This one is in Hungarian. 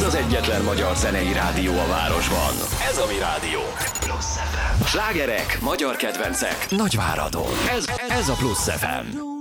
az egyetlen magyar zenei rádió a városban. Ez a mi rádió. Slágerek, magyar kedvencek, Nagyváradon. Ez a Plusz FM.